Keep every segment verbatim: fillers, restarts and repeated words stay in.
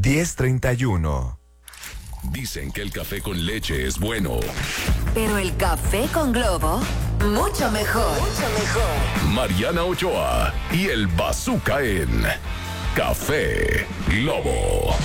diez treinta y uno. Dicen que el café con leche es bueno. Pero el café con Globo, mucho mejor. Mucho mejor. Mariana Ochoa y el Bazooka en Café Globo.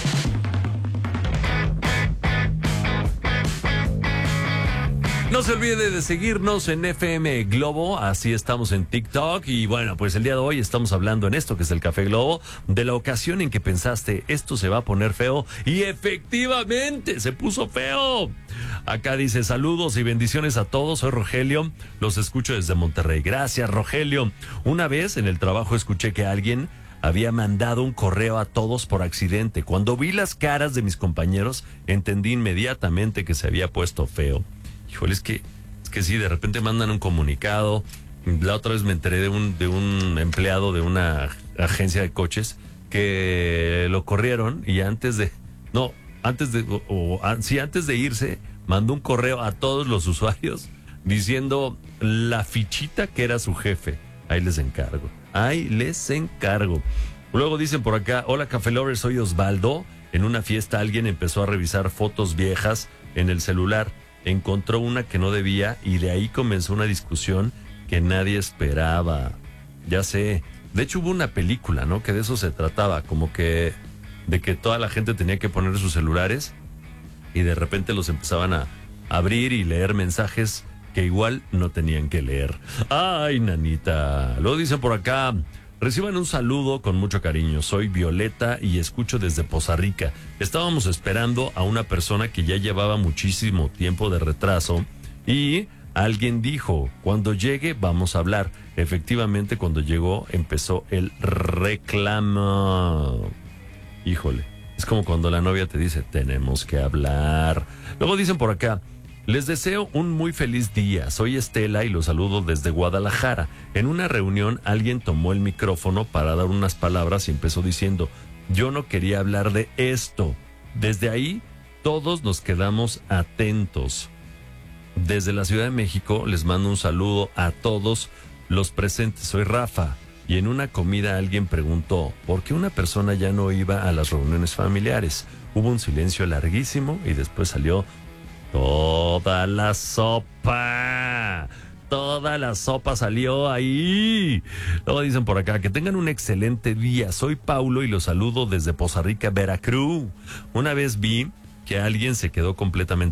No se olvide de seguirnos en F M Globo, así estamos en TikTok. Y bueno, pues el día de hoy estamos hablando en esto que es el Café Globo, de la ocasión en que pensaste, esto se va a poner feo, y efectivamente se puso feo. Acá dice, saludos y bendiciones a todos, soy Rogelio, los escucho desde Monterrey. Gracias, Rogelio. Una vez en el trabajo escuché que alguien había mandado un correo a todos por accidente. Cuando vi las caras de mis compañeros, entendí inmediatamente que se había puesto feo. Híjole, es que, es que sí, de repente mandan un comunicado. La otra vez me enteré de un, de un empleado de una agencia de coches que lo corrieron y antes de, no, antes de, o, o sí, antes de irse, mandó un correo a todos los usuarios diciendo la fichita que era su jefe. Ahí les encargo, ahí les encargo. Luego dicen por acá, hola Café Lovers, soy Osvaldo. En una fiesta alguien empezó a revisar fotos viejas en el celular. Encontró una que no debía y de ahí comenzó una discusión que nadie esperaba. Ya sé, de hecho hubo una película, ¿no? Que de eso se trataba, como que de que toda la gente tenía que poner sus celulares y de repente los empezaban a abrir y leer mensajes que igual no tenían que leer. Ay, nanita. Luego dicen por acá, reciban un saludo con mucho cariño. Soy Violeta y escucho desde Poza Rica. Estábamos esperando a una persona que ya llevaba muchísimo tiempo de retraso y alguien dijo, cuando llegue vamos a hablar. Efectivamente, cuando llegó empezó el reclamo. Híjole, es como cuando la novia te dice, tenemos que hablar. Luego dicen por acá, les deseo un muy feliz día. Soy Estela y los saludo desde Guadalajara. En una reunión alguien tomó el micrófono para dar unas palabras y empezó diciendo, yo no quería hablar de esto. Desde ahí todos nos quedamos atentos. Desde la Ciudad de México les mando un saludo a todos los presentes. Soy Rafa. Y en una comida alguien preguntó, ¿por qué una persona ya no iba a las reuniones familiares? Hubo un silencio larguísimo y después salió toda la sopa. Toda la sopa salió ahí. Luego dicen por acá, que tengan un excelente día. Soy Paulo y los saludo desde Poza Rica, Veracruz. Una vez vi que alguien se quedó completamente